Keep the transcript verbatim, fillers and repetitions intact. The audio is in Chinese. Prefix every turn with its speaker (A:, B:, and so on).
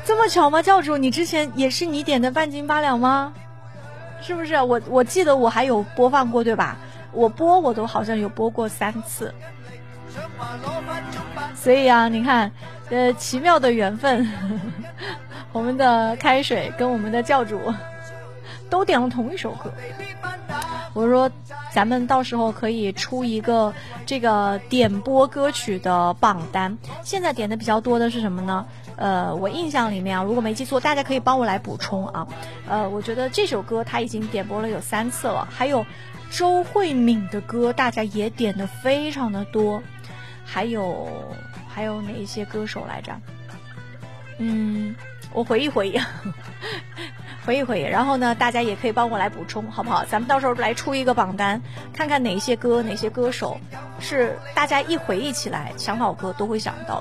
A: 这么巧吗？教主，你之前也是你点的半斤八两吗？是不是？我我记得我还有播放过，对吧？我播我都好像有播过三次。所以啊，你看，呃，奇妙的缘分，我们的开水跟我们的教主都点了同一首歌。我说咱们到时候可以出一个这个点播歌曲的榜单。现在点的比较多的是什么呢？呃，我印象里面啊，如果没记错，大家可以帮我来补充啊。呃，我觉得这首歌他已经点播了有三次了，还有周慧敏的歌，大家也点的非常的多。还有还有哪一些歌手来着？嗯，我回忆回忆。回忆回忆，然后呢，大家也可以帮我来补充，好不好？咱们到时候来出一个榜单，看看哪些歌、哪些歌手是大家一回忆起来想老歌都会想到